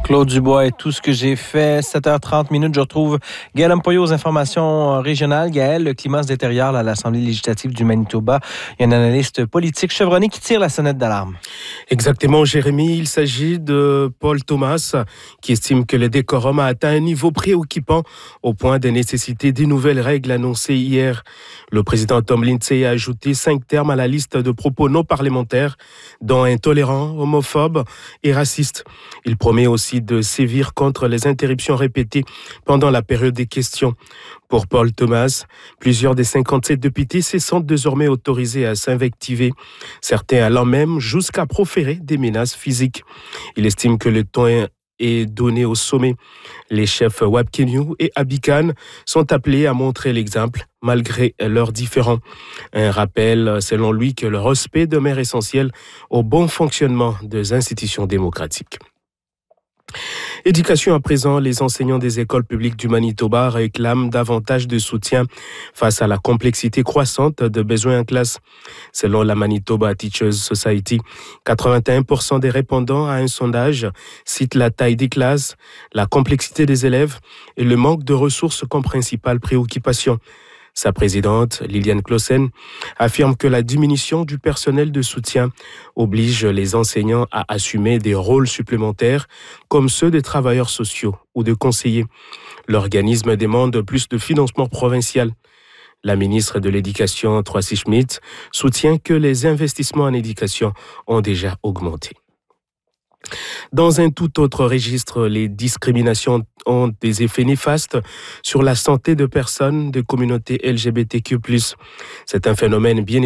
Claude Dubois est tout ce que j'ai fait. 7h30. Je retrouve Gaël Ampoyo aux informations régionales. Gaël, le climat se détériore à l'Assemblée législative du Manitoba. Il y a un analyste politique chevronné qui tire la sonnette d'alarme. Exactement, Jérémy. Il s'agit de Paul Thomas, qui estime que le décorum a atteint un niveau préoccupant au point de nécessiter des nouvelles règles annoncées hier. Le président Tom Lindsay a ajouté 5 termes à la liste de propos non parlementaires, dont intolérants, homophobes et racistes. Il promet aussi de sévir contre les interruptions répétées pendant la période des questions. Pour Paul Thomas, plusieurs des 57 députés se sentent désormais autorisés à s'invectiver, certains allant même jusqu'à proférer des menaces physiques. Il estime que le ton est donné au sommet. Les chefs Wabkeniw et Abikan sont appelés à montrer l'exemple malgré leurs différends. Un rappel, selon lui, que le respect demeure essentiel au bon fonctionnement des institutions démocratiques. Éducation à présent, les enseignants des écoles publiques du Manitoba réclament davantage de soutien face à la complexité croissante de besoins en classe. Selon la Manitoba Teachers Society, 81% des répondants à un sondage citent la taille des classes, la complexité des élèves et le manque de ressources comme principale préoccupation. Sa présidente, Liliane Clausen, affirme que la diminution du personnel de soutien oblige les enseignants à assumer des rôles supplémentaires comme ceux des travailleurs sociaux ou de conseillers. L'organisme demande plus de financement provincial. La ministre de l'Éducation, Tracy Schmidt, soutient que les investissements en éducation ont déjà augmenté. Dans un tout autre registre, les discriminations ont des effets néfastes sur la santé de personnes de communauté LGBTQ+. C'est un phénomène bien